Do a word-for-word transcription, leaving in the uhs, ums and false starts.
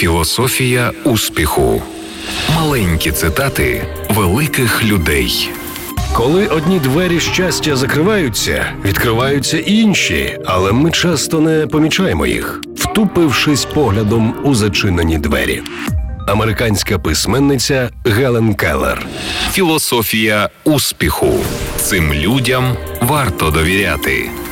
Філософія успіху. Маленькі цитати великих людей. Коли одні двері щастя закриваються, відкриваються інші, але ми часто не помічаємо їх, втупившись поглядом у зачинені двері. Американська письменниця Гелен Келлер. Філософія успіху. Цим людям варто довіряти.